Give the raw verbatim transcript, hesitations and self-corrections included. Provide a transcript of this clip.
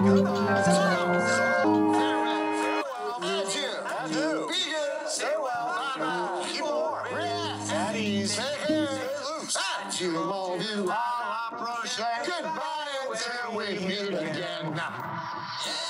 Goodbye. So long. Farewell. Adieu. Adieu. Be good. Stay well. Bye-bye. Keep warm. Relax. At ease. Take care. Stay loose. Adieu, mon vieux. À la prochaine. Goodbye until we meet again.